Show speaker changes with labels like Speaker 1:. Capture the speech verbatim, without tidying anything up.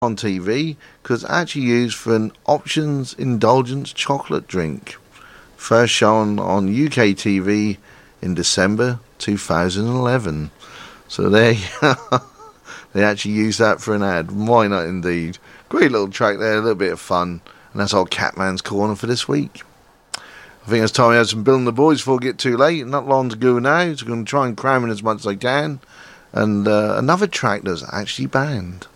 Speaker 1: on T V because it's actually used for an Options Indulgence chocolate drink. First shown on U K T V in December two thousand eleven. So there you are. They actually used that for an ad. Why not indeed? Great little track there, a little bit of fun. And that's our Catman's Corner for this week. I think it's time we had some Bill and the Boys before it get too late. Not long to go now, so I'm going to try and cram in as much as I can. And uh, another track that's actually banned.